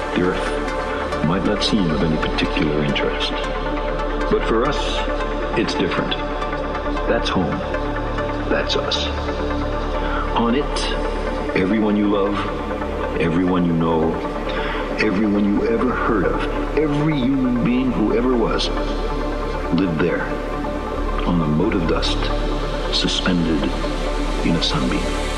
The Earth might not seem of any particular interest. But for us, it's different. That's home. That's us. On it, everyone you love, everyone you know, everyone you ever heard of, every human being who ever was, lived there, on a mote of dust, suspended in a sunbeam.